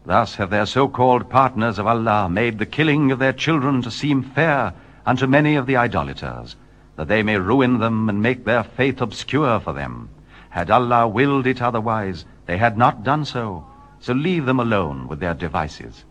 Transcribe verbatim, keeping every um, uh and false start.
Thus have their so-called partners of Allah made the killing of their children to seem fair unto many of the idolaters, that they may ruin them and make their faith obscure for them. Had Allah willed it otherwise, they had not done so. So leave them alone with their devices.